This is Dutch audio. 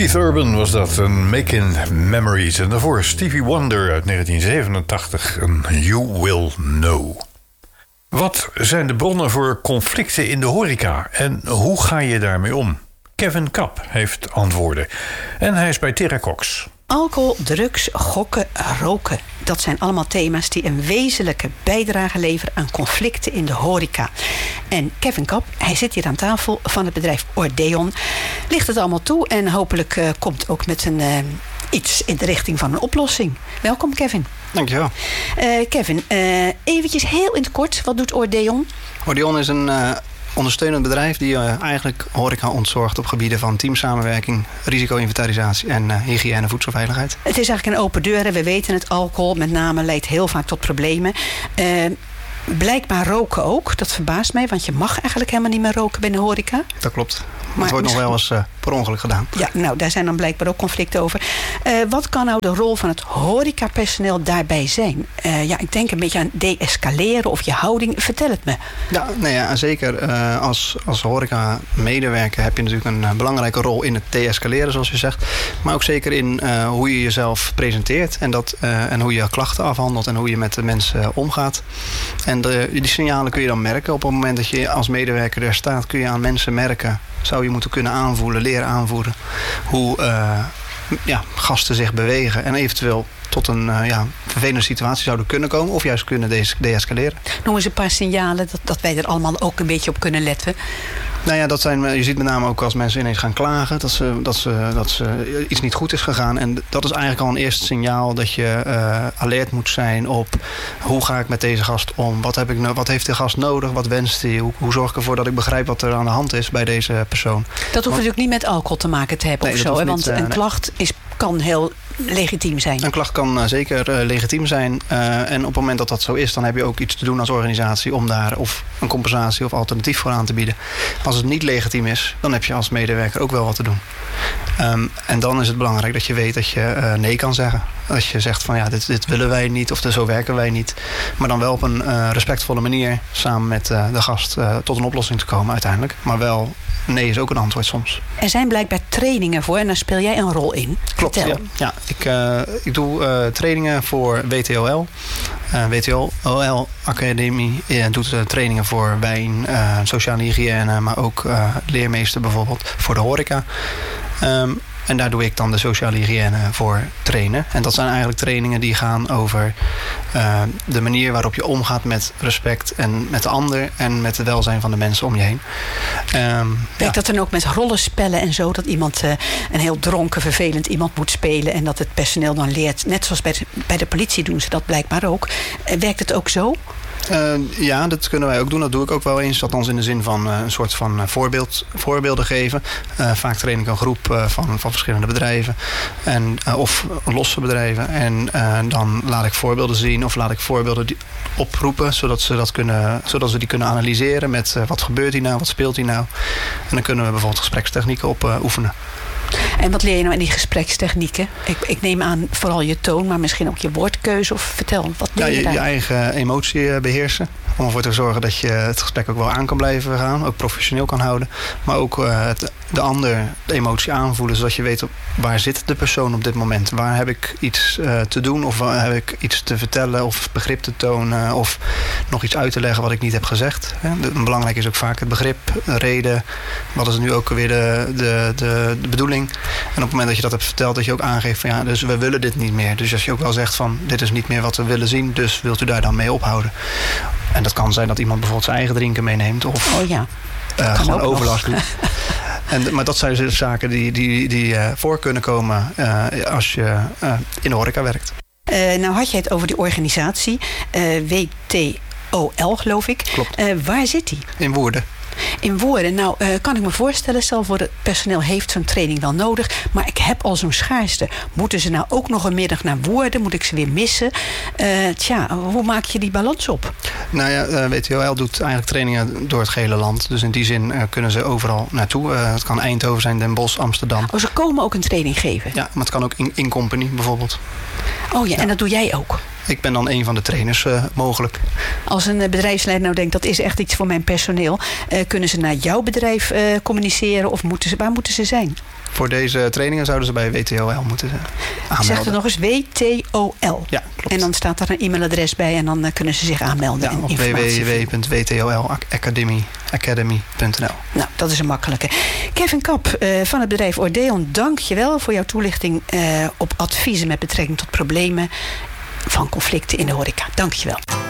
Keith Urban was dat, een Making Memories. En daarvoor Stevie Wonder uit 1987, een You Will Know. Wat zijn de bronnen voor conflicten in de horeca en hoe ga je daarmee om? Kevin Kapp heeft antwoorden. En hij is bij Terra Cox. Alcohol, drugs, gokken, roken. Dat zijn allemaal thema's die een wezenlijke bijdrage leveren aan conflicten in de horeca. En Kevin Kapp, hij zit hier aan tafel van het bedrijf Ordeon. Licht het allemaal toe en hopelijk komt ook met iets in de richting van een oplossing. Welkom, Kevin. Dankjewel. Kevin, eventjes heel in het kort, wat doet Ordeon? Ordeon is een ondersteunend bedrijf die eigenlijk horeca ontzorgt op gebieden van teamsamenwerking, risico-inventarisatie en hygiëne, voedselveiligheid. Het is eigenlijk een open deur. We weten het, alcohol met name leidt heel vaak tot problemen. Blijkbaar roken ook. Dat verbaast mij, want je mag eigenlijk helemaal niet meer roken binnen de horeca. Dat klopt. Maar het wordt nog wel eens per ongeluk gedaan. Ja, nou, daar zijn dan blijkbaar ook conflicten over. Wat kan nou de rol van het horecapersoneel daarbij zijn? Ik denk een beetje aan de-escaleren of je houding. Vertel het me. Ja, nou ja, zeker. Als horeca-medewerker heb je natuurlijk een belangrijke rol in het de-escaleren, zoals je zegt. Maar ook zeker in hoe je jezelf presenteert. En hoe je klachten afhandelt en hoe je met de mensen omgaat. En die signalen kun je dan merken. Op het moment dat je als medewerker er staat, kun je aan mensen merken. Zou je moeten kunnen aanvoelen, leren aanvoelen hoe gasten zich bewegen en eventueel tot een vervelende situatie zouden kunnen komen of juist kunnen de-escaleren. Noem eens een paar signalen dat wij er allemaal ook een beetje op kunnen letten. Nou ja, je ziet met name ook als mensen ineens gaan klagen dat iets niet goed is gegaan. En dat is eigenlijk al een eerste signaal dat je alert moet zijn op hoe ga ik met deze gast om? Wat heeft de gast nodig? Wat wenst hij? Hoe zorg ik ervoor dat ik begrijp wat er aan de hand is bij deze persoon? Dat hoeft natuurlijk niet met alcohol te maken te hebben of zo. Want een klacht kan heel legitiem zijn. Een klacht kan zeker legitiem zijn. En op het moment dat dat zo is, dan heb je ook iets te doen als organisatie om daar of een compensatie of alternatief voor aan te bieden. Als het niet legitiem is, dan heb je als medewerker ook wel wat te doen. En dan is het belangrijk dat je weet dat je nee kan zeggen. Als je zegt van dit willen wij niet of zo werken wij niet. Maar dan wel op een respectvolle manier samen met de gast tot een oplossing te komen uiteindelijk. Maar wel nee is ook een antwoord soms. Er zijn blijkbaar trainingen voor en daar speel jij een rol in. Klopt, Vertel. ja. Ik doe trainingen voor WTOL. WTOL Academie doet trainingen voor wijn, sociale hygiëne, maar ook leermeester bijvoorbeeld voor de horeca. En daar doe ik dan de sociale hygiëne voor trainen. En dat zijn eigenlijk trainingen die gaan over de manier waarop je omgaat met respect en met de ander en met het welzijn van de mensen om je heen. Werkt dat dan ook met rollenspellen en zo? Dat iemand een heel dronken, vervelend iemand moet spelen en dat het personeel dan leert. Net zoals bij de politie doen ze dat blijkbaar ook. Werkt het ook zo? Ja, dat kunnen wij ook doen. Dat doe ik ook wel eens. Althans in de zin van een soort van voorbeelden geven. Vaak train ik een groep van verschillende bedrijven. Of losse bedrijven. En dan laat ik voorbeelden zien of laat ik voorbeelden oproepen. Zodat ze die kunnen analyseren met wat gebeurt hier nou, wat speelt hier nou. En dan kunnen we bijvoorbeeld gesprekstechnieken op oefenen. En wat leer je nou in die gesprekstechnieken? Ik neem aan vooral je toon, maar misschien ook je woordkeuze. Of vertel, wat leer je daar? Je eigen emotie beheersen. Om ervoor te zorgen dat je het gesprek ook wel aan kan blijven gaan. Ook professioneel kan houden. Maar ook de ander de emotie aanvoelen. Zodat je weet waar zit de persoon op dit moment. Waar heb ik iets te doen. Of waar heb ik iets te vertellen. Of begrip te tonen. Of nog iets uit te leggen wat ik niet heb gezegd. Belangrijk is ook vaak het begrip. Reden. Wat is nu ook weer de bedoeling. En op het moment dat je dat hebt verteld. Dat je ook aangeeft van dus we willen dit niet meer. Dus als je ook wel zegt van dit is niet meer wat we willen zien. Dus wilt u daar dan mee ophouden. En dat kan zijn dat iemand bijvoorbeeld zijn eigen drinken meeneemt. Of gewoon overlast doet. Maar dat zijn dus zaken die voor kunnen komen als je in de horeca werkt. Nou had je het over die organisatie. WTOL geloof ik. Klopt. Waar zit die? In Woerden. In Woerden. Nou, kan ik me voorstellen, stel voor het personeel heeft zo'n training wel nodig, maar ik heb al zo'n schaarste. Moeten ze nou ook nog een middag naar Woerden? Moet ik ze weer missen? Hoe maak je die balans op? Nou ja, WTOL doet eigenlijk trainingen door het gehele land. Dus in die zin kunnen ze overal naartoe. Het kan Eindhoven zijn, Den Bosch, Amsterdam. Ze komen ook een training geven? Ja, maar het kan ook in company bijvoorbeeld. Oh ja, en dat doe jij ook? Ik ben dan een van de trainers mogelijk. Als een bedrijfsleider nou denkt, dat is echt iets voor mijn personeel. Kunnen ze naar jouw bedrijf communiceren of waar moeten ze zijn? Voor deze trainingen zouden ze bij WTOL moeten aanmelden. Zeg er nog eens WTOL. Ja, klopt. En dan staat er een e-mailadres bij en dan kunnen ze zich aanmelden. Ja, op www.wtolacademy.nl. Nou, dat is een makkelijke. Kevin Kap van het bedrijf Ordeon, dank je wel voor jouw toelichting op adviezen met betrekking tot problemen van conflicten in de horeca. Dank je wel.